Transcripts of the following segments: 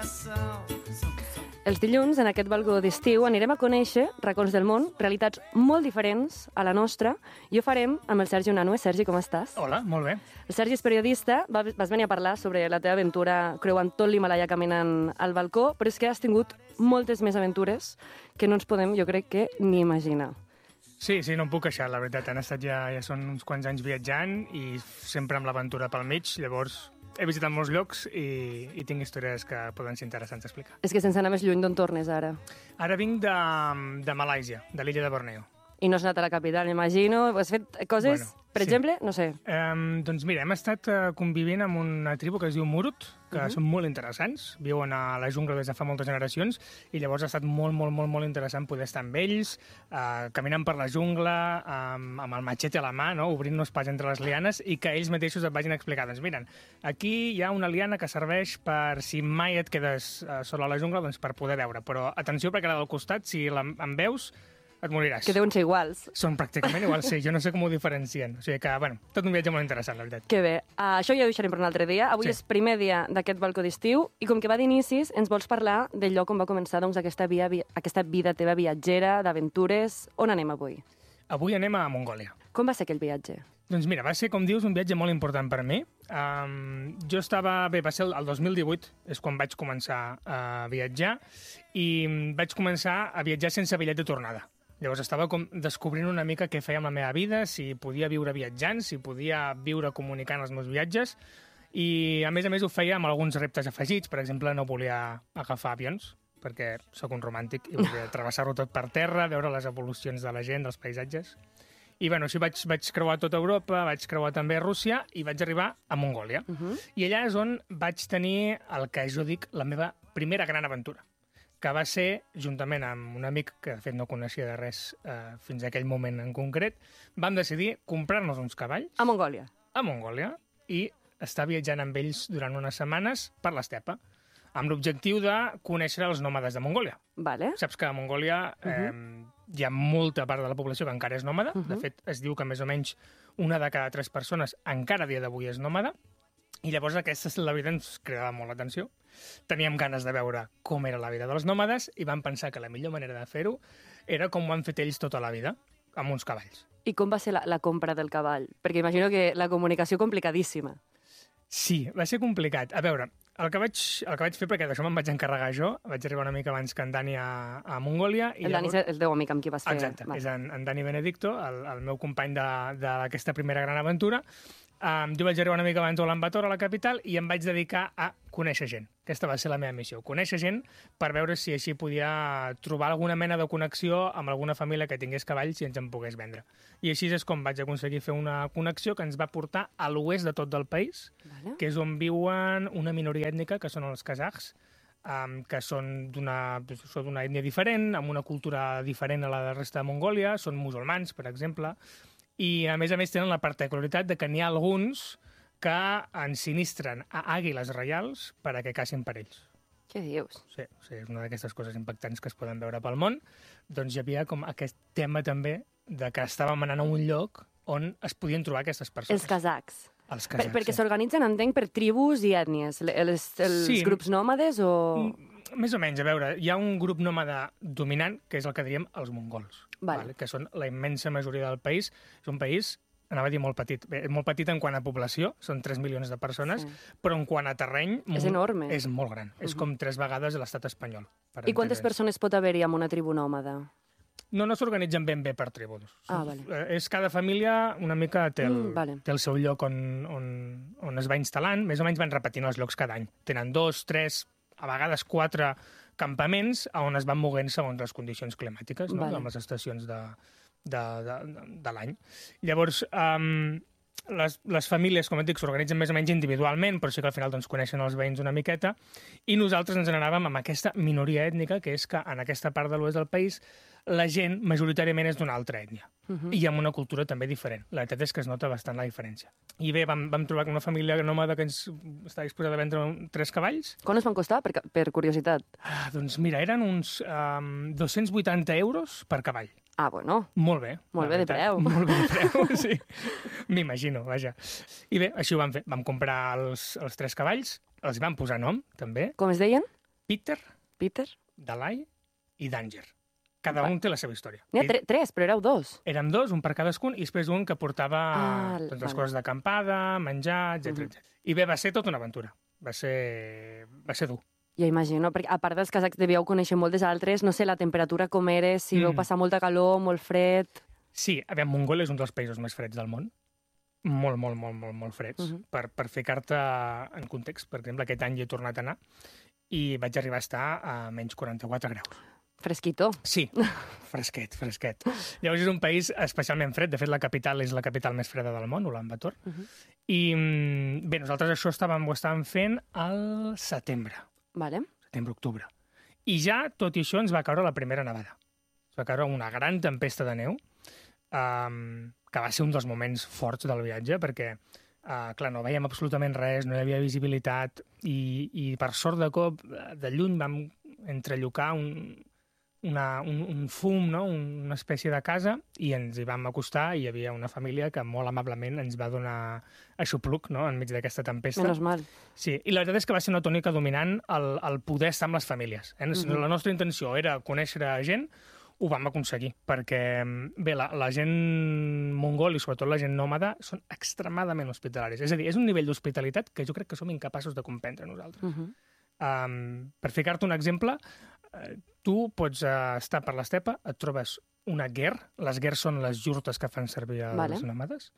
Els dilluns, en aquest balcó d'estiu, anirem a conèixer racons del món, realitats molt diferents a la nostra, i ho farem amb el Sergi Unanue. Sergi, com estàs? Hola, molt bé. El Sergi és periodista, vas venir a parlar sobre la teva aventura creuant tot l'Himalaya caminant al balcó, però és que has tingut moltes més aventures que no ens podem, jo crec que, ni imaginar. Sí, no em puc queixar, la veritat. Han estat ja són uns quants anys viatjant i sempre amb l'aventura pel mig, llavors he visitat molts llocs i tinc històries que poden ser interessants d'explicar. És que sense anar més lluny, d'on tornes ara? Ara vinc de Malàisia, de l'illa de Borneo. I no has anat a la capital, m'imagino. Has fet coses, per exemple, no sé. Doncs mira, hem estat convivint amb una tribu que es diu Murut, que són molt interessants, viuen a la jungla des de fa moltes generacions, i llavors ha estat molt interessant poder estar amb ells, caminant per la jungla, amb el machete a la mà, no? Obrint-nos pas entre les lianes, i que ells mateixos et vagin a explicar. Doncs miren, aquí hi ha una liana que serveix per, si mai et quedes sola a la jungla, doncs per poder veure. Però atenció, perquè la del costat, si en veus, et moriràs. Que deuen ser iguals. Són pràcticament iguals, sí. Jo no sé com ho diferencien. O sigui que, tot un viatge molt interessant, la veritat. Que bé. Això ja ho deixarem per un altre dia. Avui és primer dia d'aquest balcó d'estiu i com que va d'inicis, ens vols parlar del lloc on va començar aquesta vida teva viatgera, d'aventures. On anem avui? Avui anem a Mongòlia. Com va ser aquell viatge? Doncs mira, va ser, com dius, un viatge molt important per mi. Jo estava... Bé, va ser el 2018, és quan vaig començar a viatjar, i vaig començar a viatjar sense bitllet de tornada. Llavors estava com descobrint una mica què feia amb la meva vida, si podia viure viatjant, si podia viure comunicant els meus viatges, i a més ho feia amb alguns reptes afegits. Per exemple, no volia agafar avions, perquè sóc un romàntic i volia travessar-ho tot per terra, veure les evolucions de la gent, dels paisatges. I així vaig creuar tota Europa, vaig creuar també Rússia i vaig arribar a Mongòlia. I allà és on vaig tenir el que jo dic la meva primera gran aventura, que va ser, juntament amb un amic que de fet no coneixia de res fins a aquell moment en concret, vam decidir comprar-nos uns cavalls... A Mongòlia. A Mongòlia, i estar viatjant amb ells durant unes setmanes per l'estepa, amb l'objectiu de conèixer els nòmades de Mongòlia. Vale. Saps que a Mongòlia hi ha molta part de la població que encara és nòmada. De fet, es diu que més o menys una de cada 3 persones encara a dia d'avui és nòmada. I llavors aquesta, la vida, ens cridava molt l'atenció. Teníem ganes de veure com era la vida dels nòmades i vam pensar que la millor manera de fer-ho era com ho han fet ells tota la vida, amb uns cavalls. I com va ser la compra del cavall? Perquè imagino que la comunicació complicadíssima. Sí, va ser complicat. A veure, el que vaig fer, perquè d'això me'n vaig encarregar jo, vaig arribar una mica abans que en Dani a Mongòlia. I Dani és el teu amic amb qui vas fer... Exacte, és en Dani Benedicto, el meu company d'aquesta primera gran aventura. Jo vaig arribar una mica abans a Ulaanbaatar, a la capital, i em vaig dedicar a conèixer gent. Aquesta va ser la meva missió, conèixer gent per veure si així podia trobar alguna mena de connexió amb alguna família que tingués cavalls i ens en pogués vendre. I així és com vaig aconseguir fer una connexió que ens va portar a l'oest de tot del país, que és on viuen una minoria ètnica, que són els kazakhs, que són d'una ètnia diferent, amb una cultura diferent a la de la resta de Mongòlia, són musulmans, per exemple, i a més tenen la particularitat de que n'hi ha alguns que ensinistren a àguiles reials per a que cacin per ells. Què dius? Sí, és una d'aquestes coses impactants que es poden veure pel món. Doncs hi havia com aquest tema també de que estàvem anant a un lloc on es podien trobar aquestes persones. Els kazakhs. Els kazakhs, perquè s'organitzen, entenc, per tribus i ètnies. Els grups nòmades o... Més o menys, a veure, hi ha un grup nòmada dominant, que és el que diríem els mongols, que són la immensa majoria del país. És un país, anava a dir molt petit, molt petit en quant a població, són 3 milions de persones, però en quant a terreny... És enorme. És molt gran, és com 3 vegades l'estat espanyol. I quantes persones pot haver-hi en una tribu nòmada? No s'organitzen ben bé per tribus. Vale. És cada família una mica té el seu lloc on es va instal·lant, més o menys van repetint els llocs cada any. Tenen 2, 3... a vegades 4 campaments on es van moguent segons les condicions climàtiques, no? Amb les estacions de l'any. Llavors, les famílies, com et dic, s'organitzen més o menys individualment, però sí que al final coneixen els veïns una miqueta, i nosaltres ens n'anàvem amb aquesta minoria ètnica, que és que en aquesta part de l'oest del país la gent majoritàriament és d'una altra ètnia, i amb una cultura també diferent. La veritat és que es nota bastant la diferència. I bé, vam trobar una família nòmada que ens està disposada a vendre 3 cavalls. Quan us van costar, per curiositat? Doncs mira, eren uns 280 euros per cavall. Bueno. Molt bé. Molt bé de preu. Molt bé de preu, sí. M'imagino, vaja. I bé, així ho vam fer. Vam comprar els 3 cavalls, els vam posar nom, també. Com es deien? Peter, Peter? Dalai i Danger. Cada un té la seva història. N'hi ha tres, però éreu dos. Érem dos, un per cadascun, i després un que portava les coses d'acampada, menjar, etc. I bé, va ser tota una aventura. Va ser dur. Ja imagino, perquè a part dels kazakhs devíeu conèixer moltes altres, no sé, la temperatura com era, si veu passar molta calor, molt fred... Sí, Mongolia és un dels països més freds del món. Molt freds. Per ficar-te en context, per exemple, aquest any hi he tornat a anar i vaig arribar a estar a menys 44 graus. Fresquito. Sí, fresquet. Llavors és un país especialment fred. De fet, la capital és la capital més freda del món, Ulan Bator. I bé, nosaltres això ho estàvem fent al setembre. Vale. Setembre-octubre. I ja, tot i això, ens va caure la primera nevada. Ens va caure una gran tempesta de neu, que va ser un dels moments forts del viatge, perquè, clar, no veiem absolutament res, no hi havia visibilitat, i per sort de cop, de lluny vam entrellocar un fum, no? Una espècie de casa, i ens hi vam acostar, i hi havia una família que molt amablement ens va donar aixopluc, no?, enmig d'aquesta tempesta. Menos mal. Sí, i la veritat és que va ser una tònica dominant el poder estar amb les famílies. La nostra intenció era conèixer gent, ho vam aconseguir, perquè bé, la gent mongol i sobretot la gent nòmada són extremadament hospitalaris. És a dir, és un nivell d'hospitalitat que jo crec que som incapaços de comprendre nosaltres. Per ficar-te un exemple, tu pots estar per l'estepa, et trobes una ger. Les gers són les jurtes que fan servir els nòmades.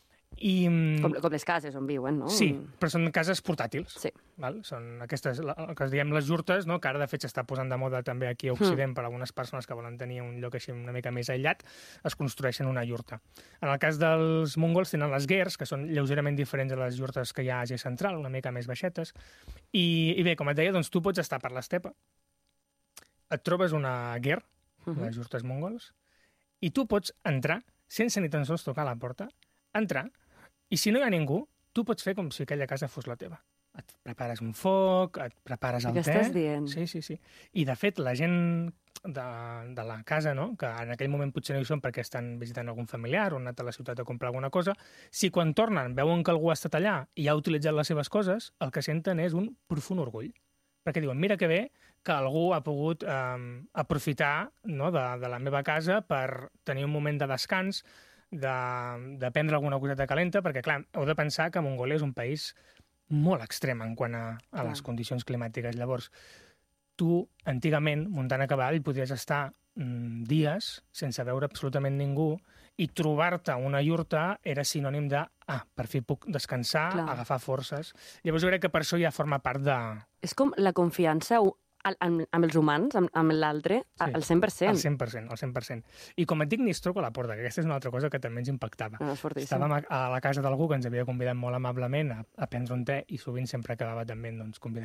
Com les cases on viuen, no? Sí, però són cases portàtils. Sí. Són aquestes, el que diem les jurtes, no? Que ara de fet s'està posant de moda també aquí a Occident per algunes persones que volen tenir un lloc així una mica més aïllat, es construeixen una jurta. En el cas dels mongols tenen les gers, que són lleugerament diferents a les jurtes que hi ha a Àsia Central, una mica més baixetes, i bé, com et deia, doncs tu pots estar per l'estepa, et trobes una ger, les jurtes mongols, i tu pots entrar, sense ni tan sols tocar la porta, entrar, i si no hi ha ningú, tu pots fer com si aquella casa fos la teva. Et prepares un foc, et prepares el te... Què estàs dient? Sí. I, de fet, la gent de la casa, no?, que en aquell moment potser no hi són perquè estan visitant algun familiar o han anat a la ciutat a comprar alguna cosa, si quan tornen veuen que algú ha estat allà i ha utilitzat les seves coses, el que senten és un profund orgull. Perquè diuen, mira que bé que algú ha pogut aprofitar, no?, de la meva casa per tenir un moment de descans, de prendre alguna coseta calenta, perquè, clar, heu de pensar que Mongòlia és un país molt extrem en quant a les condicions climàtiques. Llavors, tu, antigament, muntant a cavall, podries estar dies sense veure absolutament ningú i trobar-te una iurta era sinònim de, per fi puc descansar, agafar forces. Llavors, jo crec que per això ja forma part de... És com la confiança amb els humans, amb l'altre, al 100%. Al 100%. I com et dic, ni es truco a la porta, que aquesta és una altra cosa que també ens impactava. Estàvem a la casa d'algú que ens havia convidat molt amablement a prendre un te i sovint sempre acabava també convidant